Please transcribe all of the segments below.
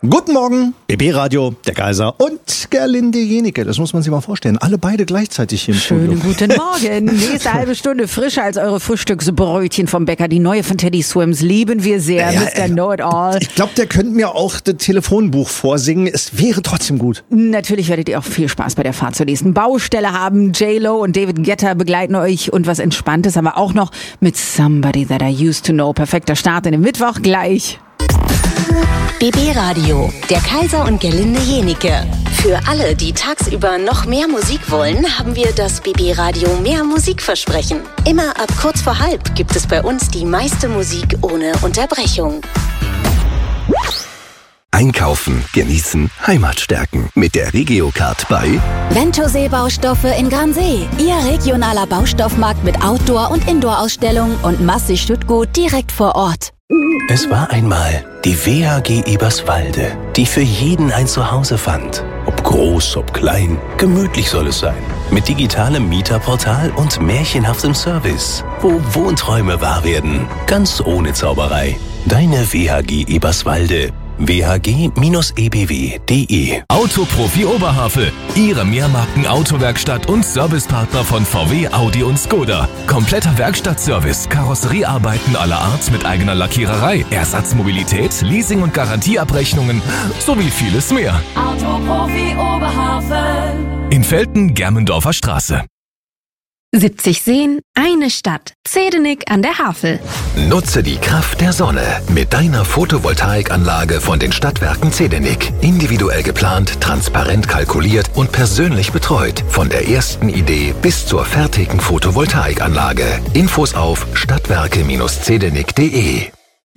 Guten Morgen, BB-Radio, der Kaiser und Gerlinde Jenike. Das muss man sich mal vorstellen. Alle beide gleichzeitig hier im Studio. Schönen guten Morgen. Nächste halbe Stunde frischer als eure Frühstücksbrötchen vom Bäcker. Die neue von Teddy Swims lieben wir sehr. Mr. Know-it-all. Ich glaube, der könnte mir auch das Telefonbuch vorsingen. Es wäre trotzdem gut. Natürlich werdet ihr auch viel Spaß bei der Fahrt zur nächsten Baustelle haben. J-Lo und David Guetta begleiten euch. Und was Entspanntes haben wir auch noch mit Somebody That I Used to Know. Perfekter Start in den Mittwoch gleich. BB Radio, der Kaiser und Gerlinde Jenike. Für alle, die tagsüber noch mehr Musik wollen, haben wir das BB Radio Mehr Musikversprechen. Immer ab kurz vor halb gibt es bei uns die meiste Musik ohne Unterbrechung. Einkaufen, genießen, Heimat stärken mit der Regiocard bei Ventosee Baustoffe in Gransee. Ihr regionaler Baustoffmarkt mit Outdoor- und Indoor-Ausstellung und massig Stüttgut direkt vor Ort. Es war einmal die WHG Eberswalde, die für jeden ein Zuhause fand. Ob groß, ob klein, gemütlich soll es sein. Mit digitalem Mieterportal und märchenhaftem Service, wo Wohnträume wahr werden, ganz ohne Zauberei. Deine WHG Eberswalde. whg-ebw.de Autoprofi Oberhavel, Ihre Mehrmarken-Autowerkstatt und Servicepartner von VW, Audi und Skoda. Kompletter Werkstattservice, Karosseriearbeiten aller Art mit eigener Lackiererei, Ersatzmobilität, Leasing- und Garantieabrechnungen sowie vieles mehr. Autoprofi Oberhavel. In Velten-Germendorfer Straße. 70 Seen, eine Stadt. Zedenik an der Havel. Nutze die Kraft der Sonne mit deiner Photovoltaikanlage von den Stadtwerken Zedenik. Individuell geplant, transparent kalkuliert und persönlich betreut. Von der ersten Idee bis zur fertigen Photovoltaikanlage. Infos auf stadtwerke-zedenik.de.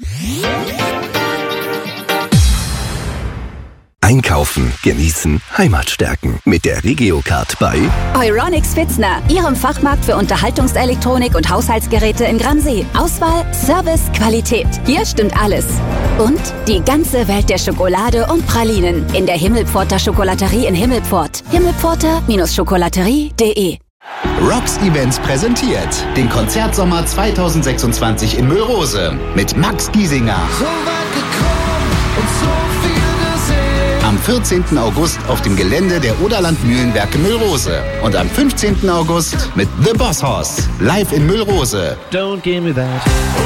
Einkaufen, genießen, Heimat stärken mit der Regiocard bei Euronics Pfitzner, Ihrem Fachmarkt für Unterhaltungselektronik und Haushaltsgeräte in Gransee. Auswahl, Service, Qualität. Hier stimmt alles. Und die ganze Welt der Schokolade und Pralinen in der Himmelpforter Schokolaterie in Himmelpfort. himmelpforter-schokolaterie.de. Rocks Events präsentiert den Konzertsommer 2026 in Müllrose mit Max Giesinger. Am 14. August auf dem Gelände der Oderland Mühlenwerke Müllrose. Und am 15. August mit The Boss Hoss. Live in Müllrose. Don't give me that.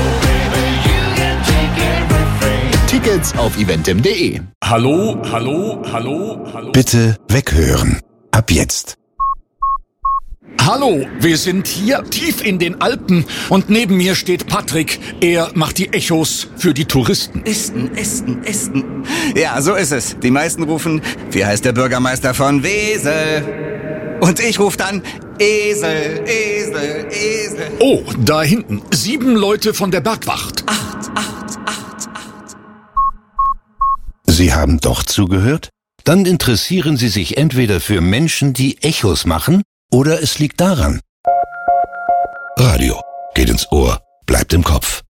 Tickets auf eventim.de. Hallo. Bitte weghören. Ab jetzt. Hallo, wir sind hier tief in den Alpen und neben mir steht Patrick. Er macht die Echos für die Touristen. Essen. Ja, so ist es. Die meisten rufen, wie heißt der Bürgermeister von Wesel? Und ich rufe dann, Esel. Oh, da hinten, 7 Leute von der Bergwacht. 8. Sie haben doch zugehört? Dann interessieren Sie sich entweder für Menschen, die Echos machen, oder es liegt daran. Radio geht ins Ohr, bleibt im Kopf.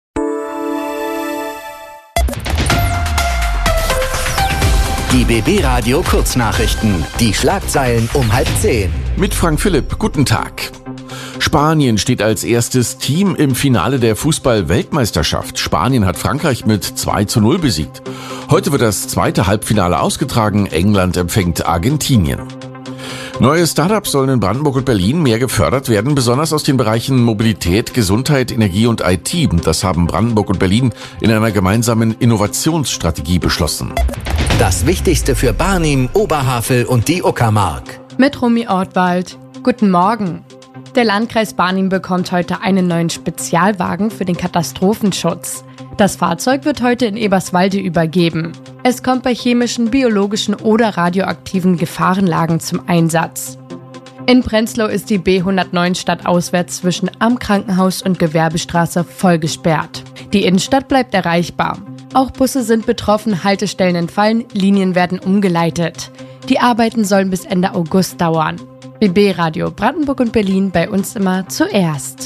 Die BB Radio Kurznachrichten. Die Schlagzeilen um 9:30. Mit Frank Philipp, guten Tag. Spanien steht als erstes Team im Finale der Fußball-Weltmeisterschaft. Spanien hat Frankreich mit 2:0 besiegt. Heute wird das zweite Halbfinale ausgetragen. England empfängt Argentinien. Neue Startups sollen in Brandenburg und Berlin mehr gefördert werden, besonders aus den Bereichen Mobilität, Gesundheit, Energie und IT. Das haben Brandenburg und Berlin in einer gemeinsamen Innovationsstrategie beschlossen. Das Wichtigste für Barnim, Oberhavel und die Uckermark. Mit Romy Ortwald. Guten Morgen. Der Landkreis Barnim bekommt heute einen neuen Spezialwagen für den Katastrophenschutz. Das Fahrzeug wird heute in Eberswalde übergeben. Es kommt bei chemischen, biologischen oder radioaktiven Gefahrenlagen zum Einsatz. In Prenzlau ist die B109 stadtauswärts zwischen Am Krankenhaus und Gewerbestraße voll gesperrt. Die Innenstadt bleibt erreichbar. Auch Busse sind betroffen, Haltestellen entfallen, Linien werden umgeleitet. Die Arbeiten sollen bis Ende August dauern. BB Radio Brandenburg und Berlin, bei uns immer zuerst.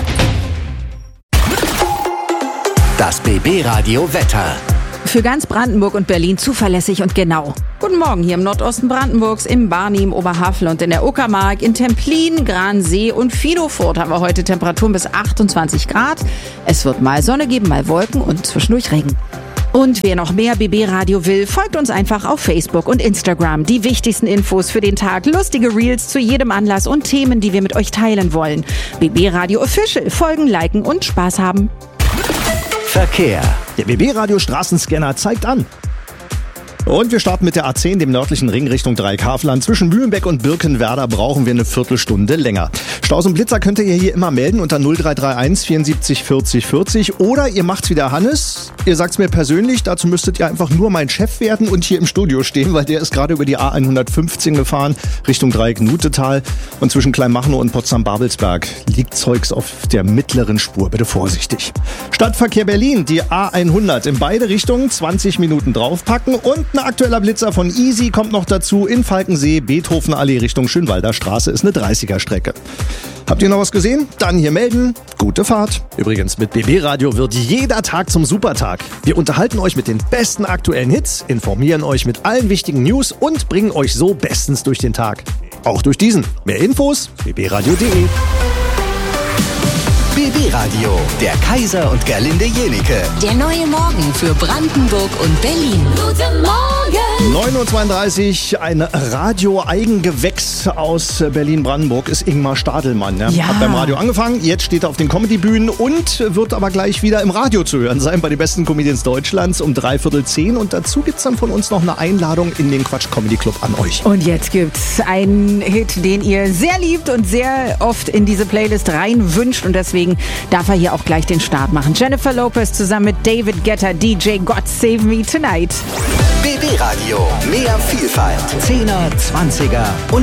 Das BB Radio Wetter. Für ganz Brandenburg und Berlin zuverlässig und genau. Guten Morgen hier im Nordosten Brandenburgs, im Barnim, Oberhavel und in der Uckermark, in Templin, Gransee und Vidofurt haben wir heute Temperaturen bis 28 Grad. Es wird mal Sonne geben, mal Wolken und zwischendurch Regen. Und wer noch mehr BB Radio will, folgt uns einfach auf Facebook und Instagram. Die wichtigsten Infos für den Tag, lustige Reels zu jedem Anlass und Themen, die wir mit euch teilen wollen. BB Radio Official. Folgen, liken und Spaß haben. Verkehr. Der BB Radio Straßenscanner zeigt an. Und wir starten mit der A10, dem nördlichen Ring Richtung Dreieckhavelland. Zwischen Mühlenbeck und Birkenwerder brauchen wir eine Viertelstunde länger. Staus und Blitzer könnt ihr hier immer melden unter 0331 74 40 40. Oder ihr macht's wie der Hannes. Ihr sagt's mir persönlich, dazu müsstet ihr einfach nur mein Chef werden und hier im Studio stehen, weil der ist gerade über die A115 gefahren Richtung Dreieck-Nutetal. Und zwischen Kleinmachnow und Potsdam-Babelsberg liegt Zeugs auf der mittleren Spur. Bitte vorsichtig. Stadtverkehr Berlin, die A100 in beide Richtungen, 20 Minuten draufpacken. Und ein aktueller Blitzer von Easy kommt noch dazu in Falkensee, Beethovenallee Richtung Schönwalder Straße ist eine 30er-Strecke. Habt ihr noch was gesehen? Dann hier melden. Gute Fahrt. Übrigens, mit BB Radio wird jeder Tag zum Supertag. Wir unterhalten euch mit den besten aktuellen Hits, informieren euch mit allen wichtigen News und bringen euch so bestens durch den Tag. Auch durch diesen. Mehr Infos, bbradio.de. BB Radio, der Kaiser und Gerlinde Jenike. Der neue Morgen für Brandenburg und Berlin. Guten Morgen! 9.32 Uhr, ein Radio-Eigengewächs aus Berlin-Brandenburg ist Ingmar Stadelmann. Ja. Hat beim Radio angefangen, jetzt steht er auf den Comedy-Bühnen und wird aber gleich wieder im Radio zu hören sein bei den besten Comedians Deutschlands um 9:45. Und dazu gibt's dann von uns noch eine Einladung in den Quatsch Comedy Club an euch. Und jetzt gibt's einen Hit, den ihr sehr liebt und sehr oft in diese Playlist rein wünscht und deswegen darf er hier auch gleich den Start machen. Jennifer Lopez zusammen mit David Guetta, DJ God Save Me Tonight. BB Radio, mehr Vielfalt. 10er, 20er und